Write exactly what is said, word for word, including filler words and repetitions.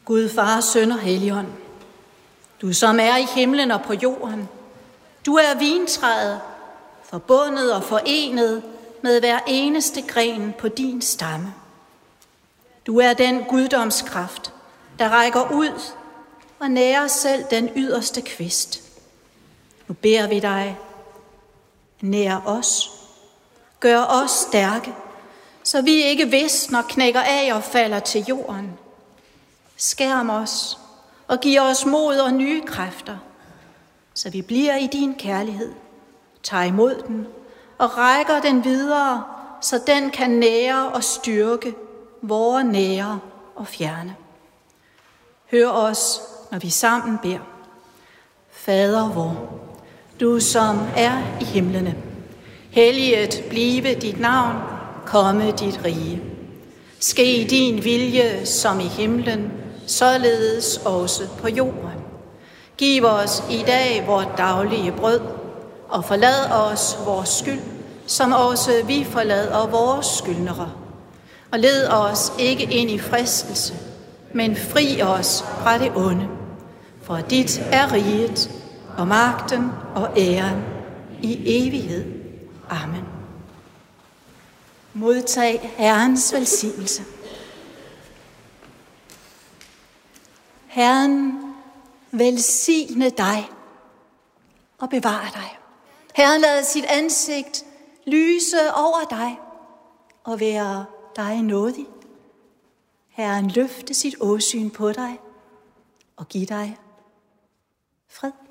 Gud, Far, Søn og Helligånd, du som er i himlen og på jorden, du er vintræet, forbundet og forenet med hver eneste gren på din stamme. Du er den guddomskraft, der rækker ud og nærer selv den yderste kvist. Nu beder vi dig, nær os, gør os stærke, så vi ikke visner, knækker af og falder til jorden. Skærm os og giv os mod og nye kræfter, så vi bliver i din kærlighed, tager imod den og rækker den videre, så den kan nære og styrke vore nære og fjerne. Hør os, når vi sammen beder. Fader vor, du som er i himlene, helliget blive dit navn, komme dit rige. Ske din vilje som i himlen, således også på jorden. Giv os i dag vort daglige brød, og forlad os vores skyld, som også vi forlader vores skyldnere. Og led os ikke ind i fristelse, men fri os fra det onde. For dit er riget, og magten og æren i evighed. Amen. Modtag Herrens velsignelse. Herren velsigne dig og bevare dig. Herren lad sit ansigt lyse over dig og være dig nådig. Herren løfte sit åsyn på dig og give dig fred.